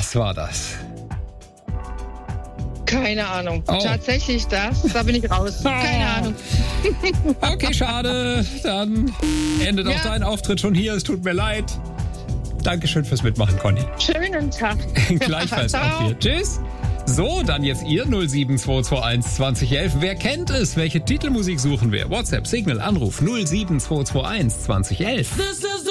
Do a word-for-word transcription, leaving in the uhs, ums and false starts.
Was war das? Keine Ahnung. Oh. Tatsächlich das. Da bin ich raus. Keine Oh. Ahnung. Okay, schade. Dann endet Ja. auch dein Auftritt schon hier. Es tut mir leid. Dankeschön fürs Mitmachen, Conny. Schönen Tag. Gleichfalls auch Ciao. hier. Tschüss. So, dann jetzt ihr null sieben zwei zwei eins zwanzig elf. Wer kennt es? Welche Titelmusik suchen wir? WhatsApp, Signal, Anruf null sieben zwei zwei eins zwanzig elf.